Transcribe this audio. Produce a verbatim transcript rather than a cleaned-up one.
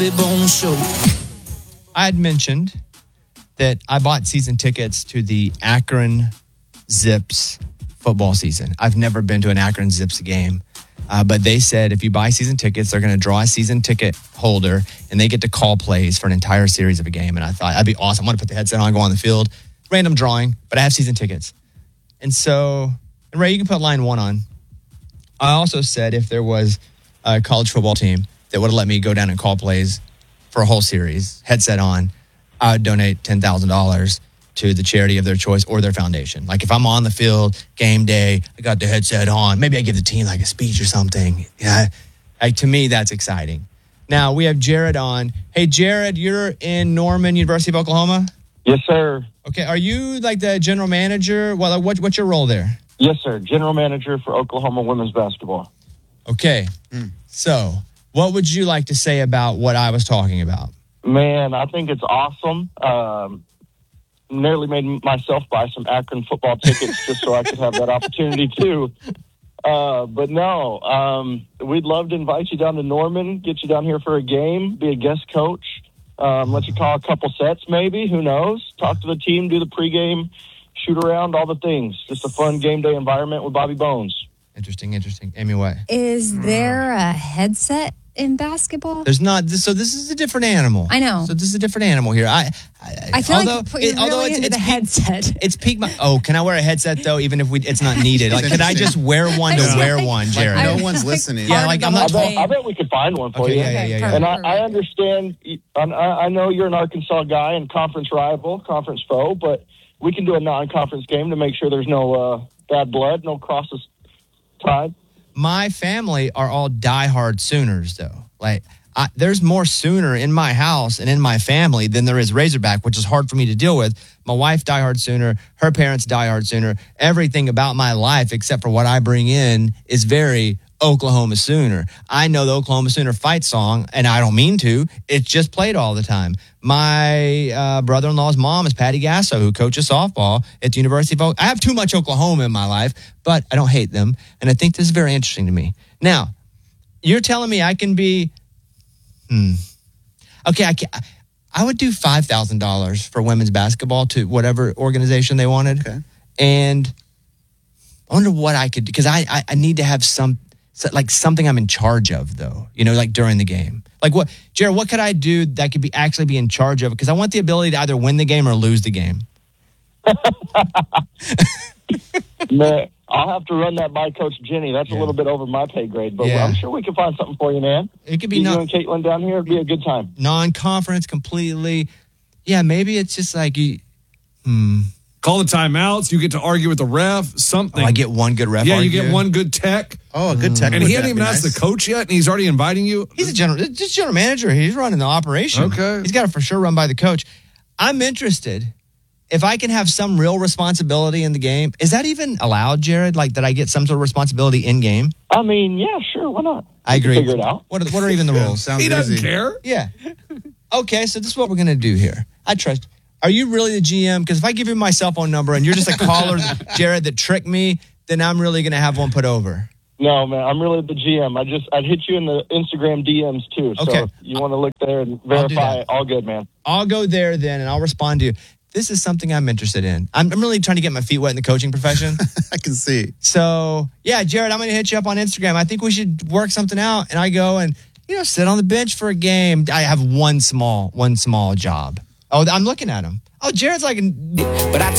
I had mentioned that I bought season tickets to the Akron Zips football season. I've never been to an Akron Zips game, uh, but they said if you buy season tickets, they're going to draw a season ticket holder, and they get to call plays for an entire series of a game. And I thought, that'd be awesome. I want to put the headset on, go on the field. Random drawing, but I have season tickets. And so, and Ray, you can put line one on. I also said if there was a college football team that would have let me go down and call plays for a whole series, headset on, I would donate ten thousand dollars to the charity of their choice or their foundation. Like if I'm on the field, game day, I got the headset on, maybe I give the team like a speech or something. Yeah, like, to me, that's exciting. Now, we have Jared on. Hey, Jared, you're in Norman, University of Oklahoma? Yes, sir. Okay, are you like the general manager? Well, what, what's your role there? Yes, sir. General manager for Oklahoma women's basketball. Okay, mm. So what would you like to say about what I was talking about? Man, I think it's awesome. Um, nearly made myself buy some Akron football tickets just so I could have that opportunity too. Uh, but no, um, we'd love to invite you down to Norman, get you down here for a game, be a guest coach, um, let you call a couple sets maybe, who knows, talk to the team, do the pregame, shoot around, all the things. Just a fun game day environment with Bobby Bones. Interesting, interesting. Amy, what? Is there a headset in basketball? There's not. So this is a different animal. I know. So this is a different animal here. I I, I feel although, like you put it, although really it's, into it's the peak, headset. It's peak. My, oh, can I wear a headset though? Even if we, it's not needed. Like, can I just wear one to wear like, one, Jared? Like no one's listening. Yeah, like I'm not. I bet, I bet we could find one for okay, you. Yeah, yeah, yeah. yeah. And I, I understand. I, I know you're an Arkansas guy and conference rival, conference foe, but we can do a non-conference game to make sure there's no uh, bad blood, no crosses tied. My family are all diehard Sooners, though. Like, I, there's more Sooner in my house and in my family than there is Razorback, which is hard for me to deal with. My wife, diehard Sooner. Her parents, diehard Sooner. Everything about my life, except for what I bring in, is very Oklahoma Sooner. I know the Oklahoma Sooner fight song, and I don't mean to. It's just played all the time. My uh, brother-in-law's mom is Patty Gasso, who coaches softball at the University of Oklahoma. I have too much Oklahoma in my life, but I don't hate them, and I think this is very interesting to me. Now, you're telling me I can be, hmm, okay, I, can, I would do five thousand dollars for women's basketball to whatever organization they wanted, okay. And I wonder what I could do, because I, I, I need to have some, like something I'm in charge of, though, you know, like during the game. Like what, Jared, what could I do that could be actually be in charge of? Because I want the ability to either win the game or lose the game. Man, I'll have to run that by Coach Jenny. That's yeah. a little bit over my pay grade, but yeah. I'm sure we can find something for you, man. It could be you non- and Caitlin down here. It'd be a good time. Non-conference completely. Yeah, maybe it's just like you. Hmm. Call the timeouts. You get to argue with the ref. Something. Oh, I get one good ref. Yeah, argue. you get one good tech. Oh, a good tech. And he hadn't even asked nice. the coach yet, and he's already inviting you. He's a general, just general manager. He's running the operation. Okay, he's got to for sure run by the coach. I'm interested. If I can have some real responsibility in the game, is that even allowed, Jared? Like that I get some sort of responsibility in game? I mean, yeah, sure. Why not? I agree. Figure it out. What are, what are even the rules? Sounds he doesn't easy. care. Yeah. Okay, so this is what we're going to do here. I trust. Are you really the G M? Because if I give you my cell phone number and you're just a caller, Jared, that tricked me, then I'm really going to have one put over. No, man, I'm really the G M. I just, I'd hit you in the Instagram D Ms too. So okay. if you want to look there and verify, all good, man. I'll go there then and I'll respond to you. This is something I'm interested in. I'm, I'm really trying to get my feet wet in the coaching profession. I can see. So, yeah, Jared, I'm going to hit you up on Instagram. I think we should work something out. And I go and, you know, sit on the bench for a game. I have one small, one small job. Oh, I'm looking at him. Oh, Jared's like... But I